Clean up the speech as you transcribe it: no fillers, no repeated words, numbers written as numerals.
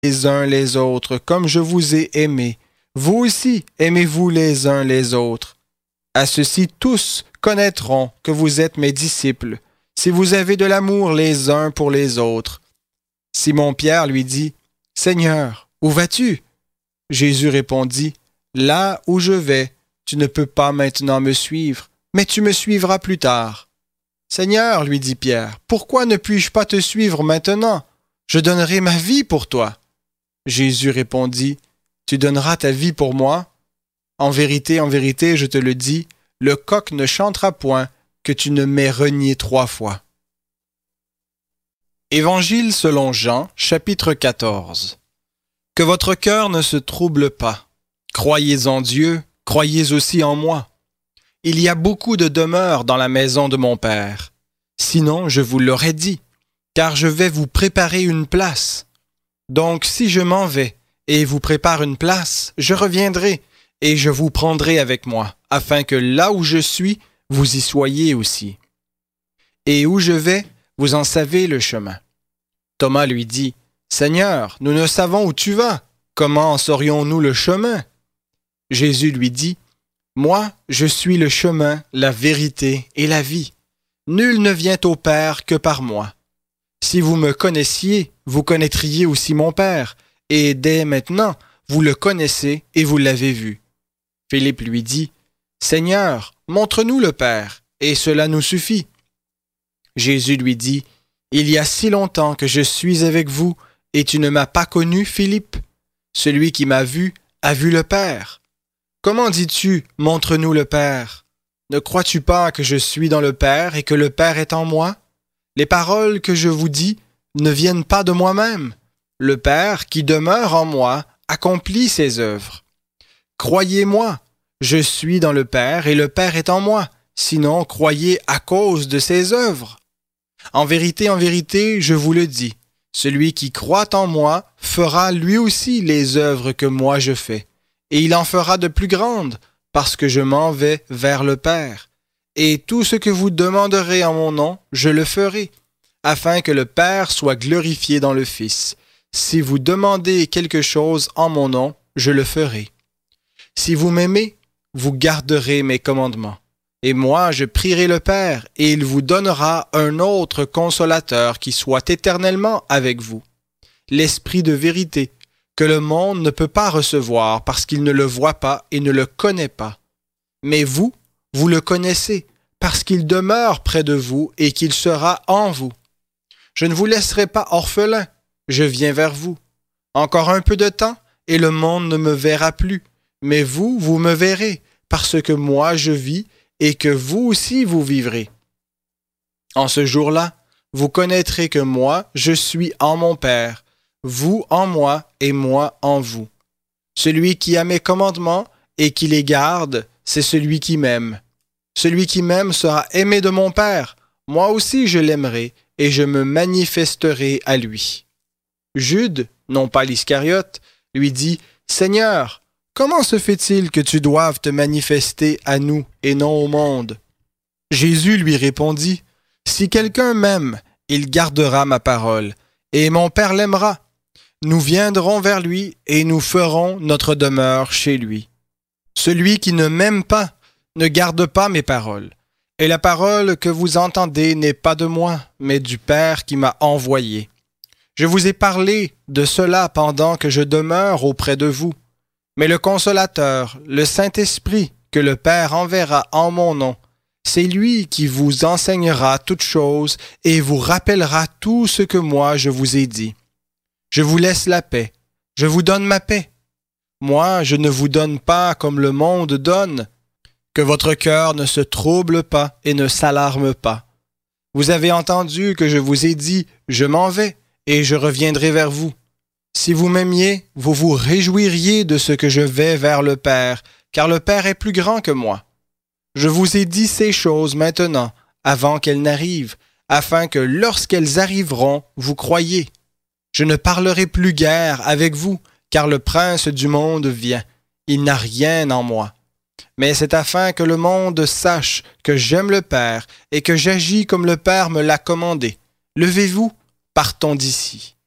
les uns les autres, comme je vous ai aimés. Vous aussi, aimez-vous les uns les autres. À ceci, tous connaîtront que vous êtes mes disciples, si vous avez de l'amour les uns pour les autres. Simon-Pierre lui dit, « Seigneur, où vas-tu? » Jésus répondit, « Là où je vais, tu ne peux pas maintenant me suivre, mais tu me suivras plus tard. » « Seigneur, lui dit Pierre, pourquoi ne puis-je pas te suivre maintenant? Je donnerai ma vie pour toi. » Jésus répondit, « Tu donneras ta vie pour moi? En vérité, je te le dis, le coq ne chantera point que tu ne m'aies renié 3 fois. » Évangile selon Jean, chapitre 14. Que votre cœur ne se trouble pas. Croyez en Dieu, croyez aussi en moi. Il y a beaucoup de demeures dans la maison de mon Père. Sinon, je vous l'aurais dit, car je vais vous préparer une place. Donc, si je m'en vais et vous prépare une place, je reviendrai et je vous prendrai avec moi, afin que là où je suis, vous y soyez aussi. Et où je vais, vous en savez le chemin. Thomas lui dit, « Seigneur, nous ne savons où tu vas. Comment en saurions-nous le chemin? » Jésus lui dit, « Moi, je suis le chemin, la vérité et la vie. Nul ne vient au Père que par moi. Si vous me connaissiez, vous connaîtriez aussi mon Père, et dès maintenant, vous le connaissez et vous l'avez vu. » Philippe lui dit, « Seigneur, montre-nous le Père, et cela nous suffit. » Jésus lui dit, « Il y a si longtemps que je suis avec vous, et tu ne m'as pas connu, Philippe? Celui qui m'a vu a vu le Père. Comment dis-tu, montre-nous le Père? Ne crois-tu pas que je suis dans le Père et que le Père est en moi? Les paroles que je vous dis ne viennent pas de moi-même. Le Père qui demeure en moi accomplit ses œuvres. Croyez-moi, je suis dans le Père et le Père est en moi. Sinon, croyez à cause de ses œuvres. En vérité, je vous le dis, celui qui croit en moi fera lui aussi les œuvres que moi je fais. Et il en fera de plus grandes, parce que je m'en vais vers le Père. Et tout ce que vous demanderez en mon nom, je le ferai, afin que le Père soit glorifié dans le Fils. Si vous demandez quelque chose en mon nom, je le ferai. Si vous m'aimez, vous garderez mes commandements. Et moi, je prierai le Père, et il vous donnera un autre consolateur qui soit éternellement avec vous. L'Esprit de vérité, que le monde ne peut pas recevoir parce qu'il ne le voit pas et ne le connaît pas. Mais vous, vous le connaissez, parce qu'il demeure près de vous et qu'il sera en vous. Je ne vous laisserai pas orphelin, je viens vers vous. Encore un peu de temps, et le monde ne me verra plus, mais vous, vous me verrez, parce que moi je vis, et que vous aussi vous vivrez. En ce jour-là, vous connaîtrez que moi, je suis en mon Père, vous en moi et moi en vous. Celui qui a mes commandements et qui les garde, c'est celui qui m'aime. Celui qui m'aime sera aimé de mon Père. Moi aussi je l'aimerai et je me manifesterai à lui. Jude, non pas l'Iscariote, lui dit, « Seigneur, comment se fait-il que tu doives te manifester à nous et non au monde? » Jésus lui répondit, « Si quelqu'un m'aime, il gardera ma parole, et mon Père l'aimera. Nous viendrons vers lui et nous ferons notre demeure chez lui. Celui qui ne m'aime pas ne garde pas mes paroles, et la parole que vous entendez n'est pas de moi, mais du Père qui m'a envoyé. Je vous ai parlé de cela pendant que je demeure auprès de vous. Mais le Consolateur, le Saint-Esprit, que le Père enverra en mon nom, c'est lui qui vous enseignera toutes choses et vous rappellera tout ce que moi je vous ai dit. Je vous laisse la paix, je vous donne ma paix. Moi, je ne vous donne pas comme le monde donne. Que votre cœur ne se trouble pas et ne s'alarme pas. Vous avez entendu que je vous ai dit, je m'en vais et je reviendrai vers vous. Si vous m'aimiez, vous vous réjouiriez de ce que je vais vers le Père, car le Père est plus grand que moi. Je vous ai dit ces choses maintenant, avant qu'elles n'arrivent, afin que lorsqu'elles arriveront, vous croyiez. Je ne parlerai plus guère avec vous, car le prince du monde vient. Il n'a rien en moi. Mais c'est afin que le monde sache que j'aime le Père et que j'agis comme le Père me l'a commandé. Levez-vous, partons d'ici.